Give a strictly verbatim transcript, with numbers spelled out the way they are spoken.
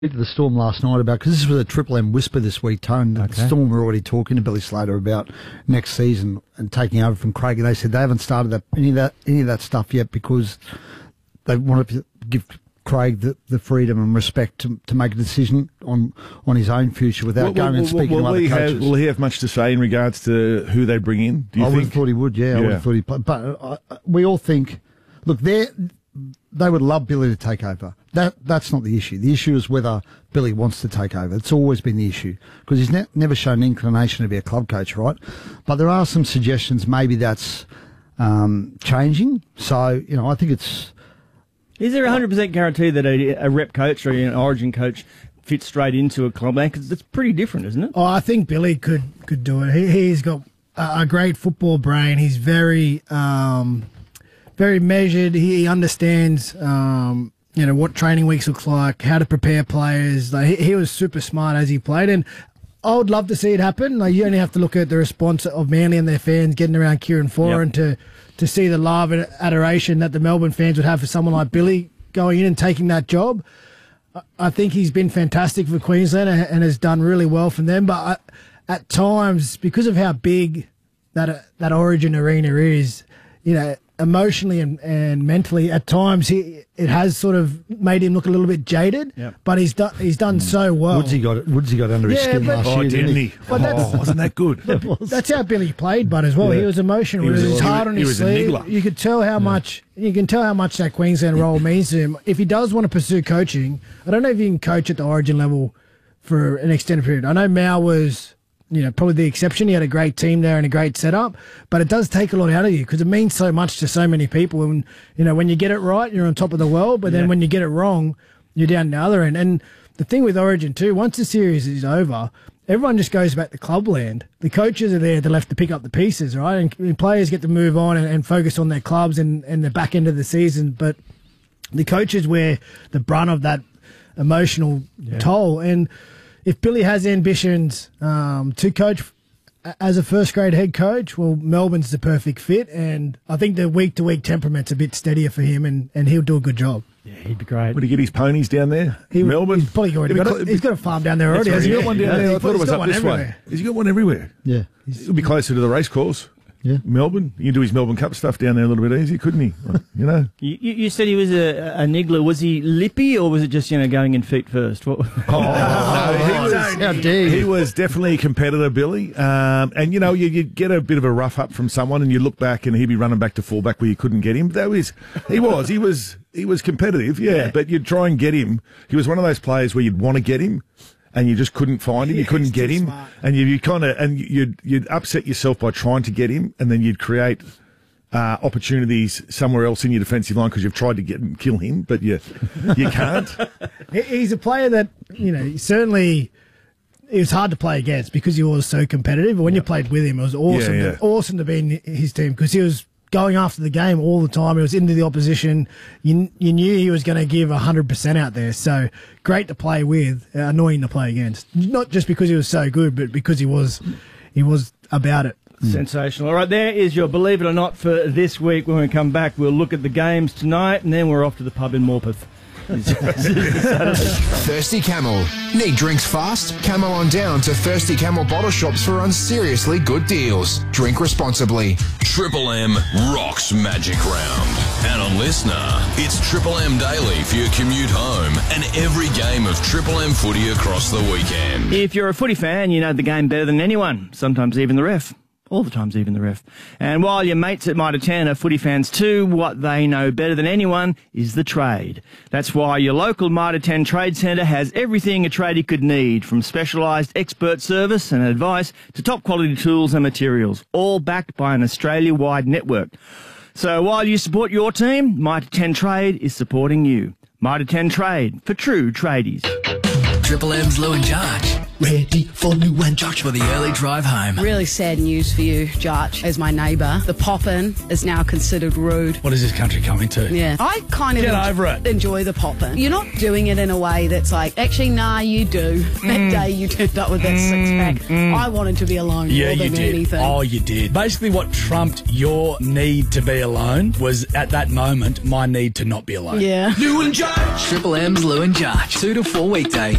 to the Storm last night about, because this was a Triple M whisper this week, Tone. The Okay. Storm were already talking to Billy Slater about next season and taking over from Craig, and they said they haven't started that, any of that any of that stuff yet because they wanted to give Craig the, the freedom and respect to, to make a decision on, on his own future without Will- going will- and speaking will to other he coaches. have, will he have much to say in regards to who they bring in? Do you I would think? have thought he would, yeah. I would Yeah. have thought he'd play. But uh, uh, we all think, look, they they would love Billy to take over. That That's not the issue. The issue is whether Billy wants to take over. It's always been the issue because he's ne- never shown an inclination to be a club coach, right? But there are some suggestions maybe that's um, changing. So, you know, I think it's... Is there a hundred percent guarantee that a, a rep coach or an Origin coach fits straight into a club? Because it's pretty different, isn't it? Oh, I think Billy could could do it. He, he's got a, a great football brain. He's very um, very measured. He, he understands um, you know what training weeks look like, how to prepare players. Like, he, he was super smart as he played, and I would love to see it happen. Like, you only have to look at the response of Manly and their fans getting around Kieran Foran Yep. to to see the love and adoration that the Melbourne fans would have for someone like Billy going in and taking that job. I think he's been fantastic for Queensland and has done really well for them. But I, at times, because of how big that that Origin arena is, you know, emotionally and, and mentally, at times he it has sort of made him look a little bit jaded. Yep. But he's done he's done so well. Woodsy got it. Woodsy got under his Yeah, skin but- last Oh, year, didn't he? But that's- Oh, wasn't that good? That's how Billy played, but as well, Yeah. he was emotional. He It was was a- his he heart was- on he his was a sleeve. niggler. You could tell how much you can tell how much that Queensland role means to him. If he does want to pursue coaching, I don't know if he can coach at the Origin level for an extended period. I know Mao was, you know, probably the exception. He had a great team there and a great setup, but it does take a lot out of you because it means so much to so many people. And you know, when you get it right, you're on top of the world. But then Yeah. when you get it wrong, you're down the other end. And the thing with Origin too, once the series is over, everyone just goes back to clubland. The coaches are there, they're left to pick up the pieces, right? And, and players get to move on and, and focus on their clubs and, and the back end of the season. But the coaches wear the brunt of that emotional toll. And if Billy has ambitions um, to coach a- as a first grade head coach, well, Melbourne's the perfect fit. And I think the week to week temperament's a bit steadier for him, and, and he'll do a good job. Yeah, he'd be great. Would he get his ponies down there? He, Melbourne? He's probably already It'd got be it. clo- He's got a farm down there already. Has hasn't he he? got one down Yeah, there? I he's thought it was got up one this way. everywhere. Has he got one everywhere? Yeah. He'll be closer to the race course. Yeah. Melbourne. You can do his Melbourne Cup stuff down there a little bit easier, couldn't he? You know? You, you you said he was a, a niggler. Was he lippy or was it just, you know, going in feet first? What? Oh, no, he was, How dare he you? was definitely a competitor, Billy. Um, and, you know, you, you'd get a bit of a rough up from someone and you look back and he'd be running back to fullback where you couldn't get him. That was, he was, he was, he was competitive, yeah, Yeah. but you'd try and get him. He was one of those players where you'd want to get him and you just couldn't find him. You Yeah, couldn't he's get too him. smart. And you, you kind of, and you'd, you'd upset yourself by trying to get him and then you'd create Uh, opportunities somewhere else in your defensive line because you've tried to get and kill him, but you you can't. He- He's a player that, you know, certainly it was hard to play against because he was so competitive. But when you played with him, it was awesome, Yeah, yeah. To, awesome to be in his team because he was going after the game all the time. He was into the opposition. You, you knew he was going to give one hundred percent out there. So great to play with, uh, annoying to play against. Not just because he was so good, but because he was he was about it. Sensational. All right, there is your Believe It or Not for this week. When we come back, we'll look at the games tonight, and then we're off to the pub in Morpeth. Thirsty Camel. Need drinks fast? Camel on down to Thirsty Camel bottle shops for on seriously good deals. Drink responsibly. Triple M rocks Magic Round. And on Listener, it's Triple M Daily for your commute home and every game of Triple M footy across the weekend. If you're a footy fan, you know the game better than anyone, sometimes even the ref. All the times, even the ref. And while your mates at Mitre ten are footy fans too, what they know better than anyone is the trade. That's why your local Mitre ten Trade Centre has everything a tradie could need, from specialised expert service and advice to top quality tools and materials, all backed by an Australia-wide network. So while you support your team, Mitre ten Trade is supporting you. Mitre ten Trade, for true tradies. Triple M's Lou and Josh. ready for Lou and Josh for the early drive home. Really sad news for you, Josh, as my neighbour. The pop-in is now considered rude. What is this country coming to? Yeah. I kind of Get en- over it. enjoy the pop-in. You're not doing it in a way that's like, actually, nah, you do. That day you turned up with that six-pack. I wanted to be alone Yeah, more you than did. anything. Oh, you did. Basically, what trumped your need to be alone was, at that moment, my need to not be alone. Yeah. Lou and Josh. Triple M's Lou and Josh. Two to four weekdays.